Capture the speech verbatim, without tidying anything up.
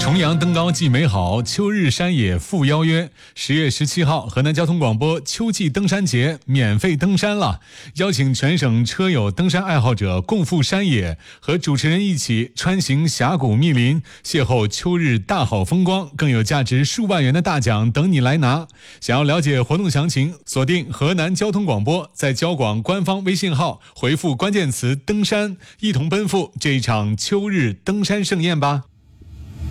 重阳登高祭美好，秋日山野赴邀约。十月十七号，河南交通广播秋季登山节免费登山了，邀请全省车友登山爱好者共赴山野，和主持人一起穿行峡谷密林，邂逅秋日大好风光，更有价值数万元的大奖等你来拿。想要了解活动详情，锁定河南交通广播，在交广官方微信号回复关键词登山，一同奔赴这一场秋日登山盛宴吧。